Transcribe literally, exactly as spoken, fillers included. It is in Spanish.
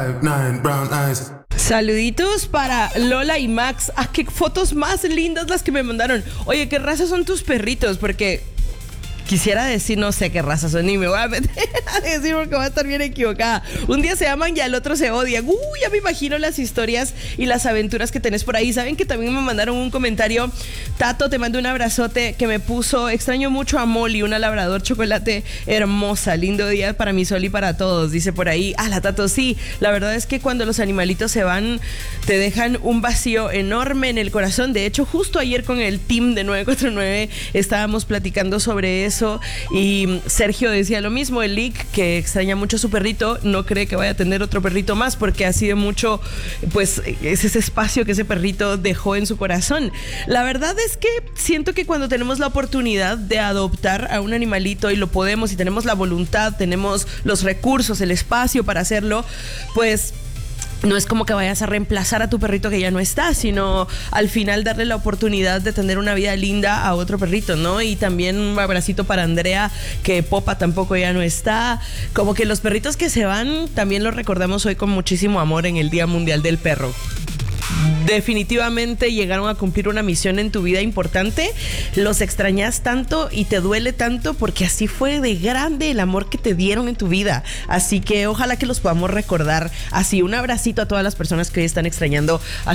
Nine brown eyes. Saluditos para Lola y Max. Ah, qué fotos más lindas las que me mandaron. Oye, ¿qué raza son tus perritos? Porque quisiera decir, no sé qué raza son, y me voy a meter a decir porque voy a estar bien equivocada. Un día se aman y al otro se odian. Uy, ya me imagino las historias y las aventuras que tenés por ahí. Saben que también me mandaron un comentario. Tato, te mando un abrazote que me puso: extraño mucho a Molly, una labrador chocolate hermosa. Lindo día para mi Sol y para todos, dice por ahí. Ah, la Tato, sí. La verdad es que cuando los animalitos se van, te dejan un vacío enorme en el corazón. De hecho, justo ayer con el team de nueve cuatro nueve estábamos platicando sobre eso. Y Sergio decía lo mismo, el Lick, que extraña mucho a su perrito, no cree que vaya a tener otro perrito más porque ha sido mucho, pues, es ese espacio que ese perrito dejó en su corazón. La verdad es que siento que cuando tenemos la oportunidad de adoptar a un animalito y lo podemos y tenemos la voluntad, tenemos los recursos, el espacio para hacerlo, pues no es como que vayas a reemplazar a tu perrito que ya no está, sino al final darle la oportunidad de tener una vida linda a otro perrito, ¿no? Y también un abracito para Andrea, que Popa tampoco ya no está. Como que los perritos que se van también los recordamos hoy con muchísimo amor en el Día Mundial del Perro. Definitivamente llegaron a cumplir una misión en tu vida importante, los extrañas tanto y te duele tanto porque así fue de grande el amor que te dieron en tu vida, así que ojalá que los podamos recordar así. Un abracito a todas las personas que hoy están extrañando a